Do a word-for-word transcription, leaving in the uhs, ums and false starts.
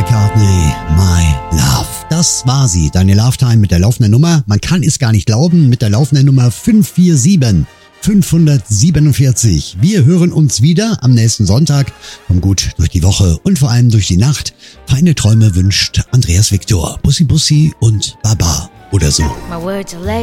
McCartney, My Love. Das war sie, deine Love Time mit der laufenden Nummer. Man kann es gar nicht glauben, mit der laufenden Nummer fünf vier sieben fünf siebenundvierzig. Wir hören uns wieder am nächsten Sonntag. Komm gut durch die Woche und vor allem durch die Nacht. Feine Träume wünscht Andreas Victor. Bussi Bussi und Baba oder so. My words are